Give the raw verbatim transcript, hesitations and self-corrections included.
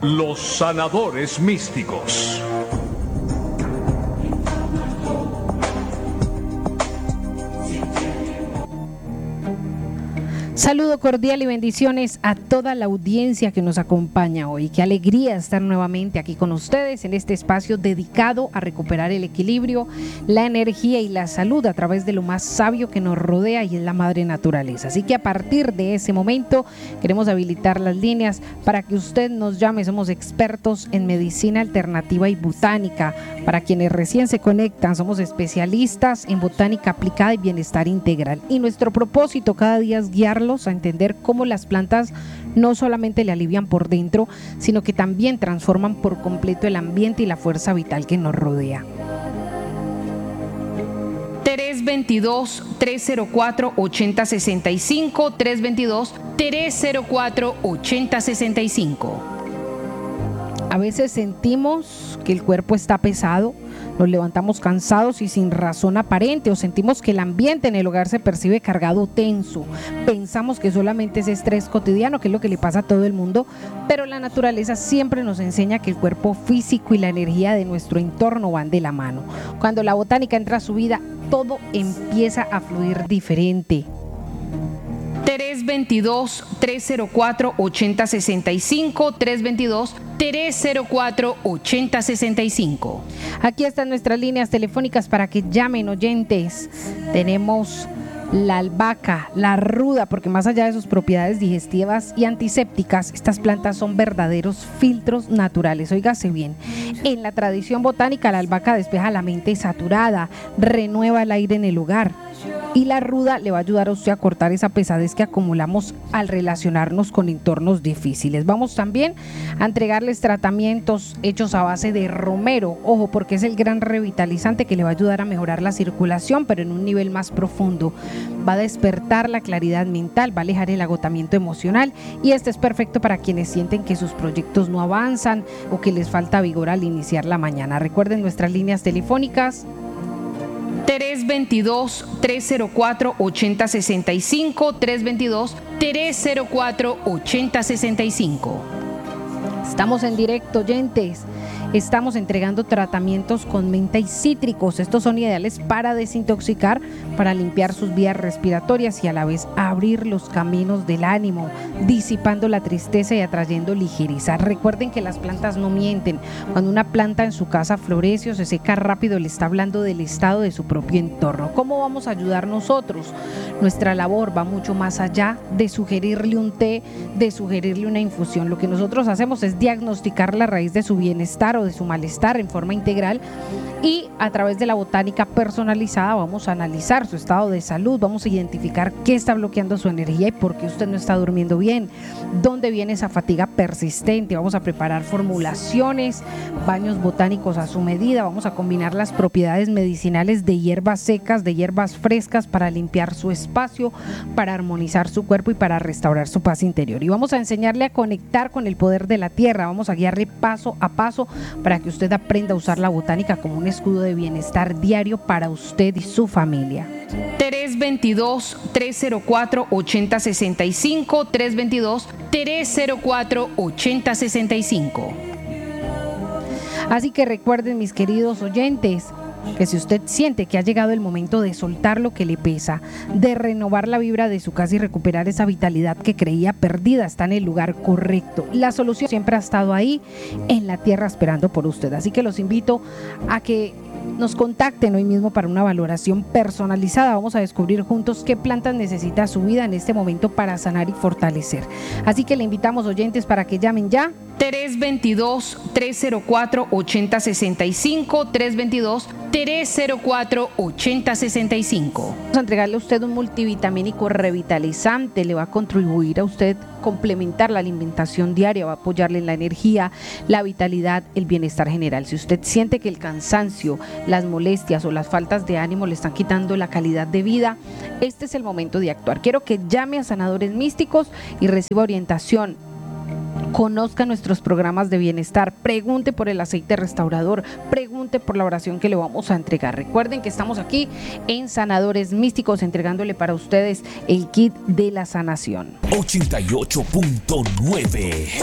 Los sanadores místicos. Saludo cordial y bendiciones a toda la audiencia que nos acompaña hoy. Qué alegría estar nuevamente aquí con ustedes en este espacio dedicado a recuperar el equilibrio, la energía y la salud a través de lo más sabio que nos rodea y es la madre naturaleza. Así que a partir de ese momento queremos habilitar las líneas para que usted nos llame. Somos expertos en medicina alternativa y botánica. Para quienes recién se conectan, somos especialistas en botánica aplicada y bienestar integral. Y nuestro propósito cada día es guiarlos a entender cómo las plantas no solamente le alivian por dentro, sino que también transforman por completo el ambiente y la fuerza vital que nos rodea. tres veintidós, tres cero cuatro, ochenta sesenta y cinco, tres veintidós, tres cero cuatro, ochenta sesenta y cinco. A veces sentimos que el cuerpo está pesado, nos levantamos cansados y sin razón aparente, o sentimos que el ambiente en el hogar se percibe cargado, tenso. Pensamos que solamente es estrés cotidiano, que es lo que le pasa a todo el mundo, pero la naturaleza siempre nos enseña que el cuerpo físico y la energía de nuestro entorno van de la mano. Cuando la botánica entra a su vida, todo empieza a fluir diferente. tres veintidós, tres cero cuatro, ochenta sesenta y cinco, tres veintidós, tres cero cuatro, ochenta sesenta y cinco. Aquí están nuestras líneas telefónicas para que llamen, oyentes. Tenemos la albahaca, la ruda, porque más allá de sus propiedades digestivas y antisépticas, estas plantas son verdaderos filtros naturales. Óigase bien, en la tradición botánica la albahaca despeja la mente saturada, renueva el aire en el hogar. Y la ruda le va a ayudar a usted a cortar esa pesadez que acumulamos al relacionarnos con entornos difíciles. Vamos también a entregarles tratamientos hechos a base de romero, ojo, porque es el gran revitalizante que le va a ayudar a mejorar la circulación, pero en un nivel más profundo. Va a despertar la claridad mental, va a alejar el agotamiento emocional, y este es perfecto para quienes sienten que sus proyectos no avanzan o que les falta vigor al iniciar la mañana. Recuerden nuestras líneas telefónicas: tres veintidós, tres cero cuatro, ochenta sesenta y cinco, tres veintidós, tres cero cuatro, ochenta sesenta y cinco. Estamos en directo, oyentes. Estamos entregando tratamientos con menta y cítricos. Estos son ideales para desintoxicar, para limpiar sus vías respiratorias y a la vez abrir los caminos del ánimo, disipando la tristeza y atrayendo ligereza. Recuerden que las plantas no mienten. Cuando una planta en su casa florece o se seca rápido, le está hablando del estado de su propio entorno. ¿Cómo vamos a ayudar nosotros? Nuestra labor va mucho más allá de sugerirle un té, de sugerirle una infusión. Lo que nosotros hacemos es diagnosticar la raíz de su bienestar o de su malestar en forma integral, y a través de la botánica personalizada vamos a analizar su estado de salud, vamos a identificar qué está bloqueando su energía y por qué usted no está durmiendo bien, dónde viene esa fatiga persistente. Vamos a preparar formulaciones, baños botánicos a su medida, vamos a combinar las propiedades medicinales de hierbas secas, de hierbas frescas para limpiar su espacio, para armonizar su cuerpo y para restaurar su paz interior. Y vamos a enseñarle a conectar con el poder de la tierra, vamos a guiarle paso a paso para que usted aprenda a usar la botánica como un escudo de bienestar diario para usted y su familia. tres veintidós, tres cero cuatro, ochenta sesenta y cinco, tres veintidós, tres cero cuatro, ochenta sesenta y cinco. Así que recuerden, mis queridos oyentes, que si usted siente que ha llegado el momento de soltar lo que le pesa, de renovar la vibra de su casa y recuperar esa vitalidad que creía perdida, está en el lugar correcto. La solución siempre ha estado ahí, en la tierra, esperando por usted. Así que los invito a que nos contacten hoy mismo para una valoración personalizada. Vamos a descubrir juntos qué plantas necesita su vida en este momento para sanar y fortalecer. Así que le invitamos, oyentes, para que llamen ya. tres veintidós, tres cero cuatro, ochenta sesenta y cinco, tres veintidós, tres cero cuatro, ochenta sesenta y cinco. Vamos a entregarle a usted un multivitamínico revitalizante, le va a contribuir a usted complementar la alimentación diaria, va a apoyarle en la energía, la vitalidad, el bienestar general. Si usted siente que el cansancio, las molestias o las faltas de ánimo le están quitando la calidad de vida, este es el momento de actuar. Quiero que llame a Sanadores Místicos y reciba orientación. Conozca nuestros programas de bienestar, pregunte por el aceite restaurador, pregunte por la oración que le vamos a entregar. Recuerden que estamos aquí en Sanadores Místicos entregándole para ustedes el kit de la sanación. ochenta y ocho punto nueve